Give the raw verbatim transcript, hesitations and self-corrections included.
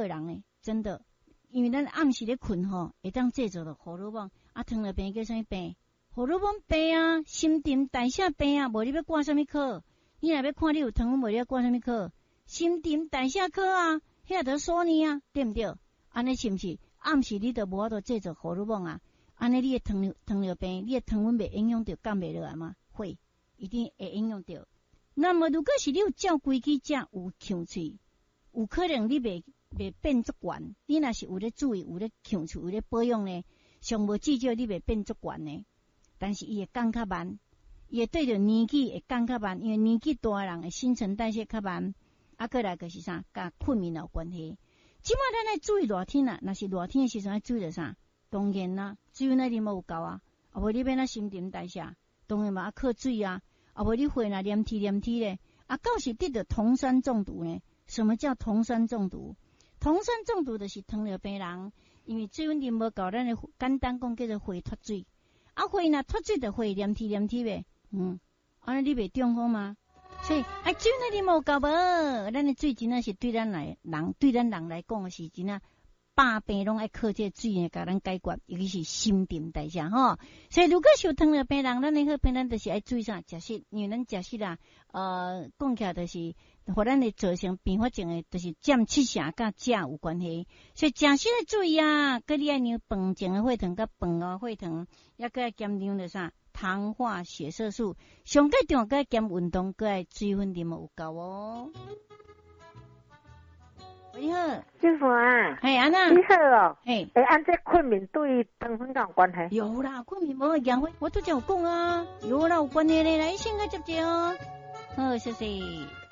的人呢，真的，因为咱暗时咧困吼，会当制造着荷尔蒙，啊，糖尿病叫啥物病？荷尔蒙病啊，新陈代谢病啊，无你要挂啥物科？你若要看你有糖分，无你要挂啥物科？新陈代谢科啊，遐得索尼啊，对毋对？安尼是毋是？暗时你都无法度制造荷尔蒙啊？安尼你的糖尿糖尿病，你的糖分袂影响到降袂落来吗？会，一定会影响到。那么如果是你有照规矩食，有呛喙，有可能你袂袂变足悬。你若是有咧注意，有咧呛喙，有咧保养呢，上无至少你袂变足悬呢。但是伊会降较慢，伊会对着年纪会降较慢，因为年纪大人的新陈代谢较慢。啊，过来就是啥，甲困眠有关系。即摆咱来注意热天啊，若是热天的时阵要注意着啥？当然啦，水那啉无有够啊，啊无你变那新陈代谢，当然嘛啊靠水啊，啊无你血若黏体黏体咧，啊到时得着酮酸中毒呢？什么叫酮酸中毒？酮酸中毒就是糖尿病人，因为水分啉无够，咱的简单讲叫做血脱水，啊血若脱水就血黏体黏体呗，嗯，安尼你袂中风吗？所以啊水那啉无够无，咱的水真正是对咱来人对咱人来讲是真正。百病拢爱靠这水呢，甲咱解决，尤其是新陈代谢吼。所以如果是有糖尿病人，咱的好病咱就是爱注意啥食食，因为咱食食啦，呃，讲起来就是，互咱的造成并发症的，就是占七成甲食有关系。所以食食要注意啊，佮你爱让饭前的血糖甲饭后血糖，也佮爱减量的啥糖化血色素，上个重要佮爱减运动，佮爱水分啉有够哦。你好， 师傅啊， 嘿，安娜， 你好哦， 嘿， 诶，按这困眠对糖分有关系？ 有啦，困眠无养会，我都有讲啊，有啦，有关系咧，来先个接接哦，好，谢谢。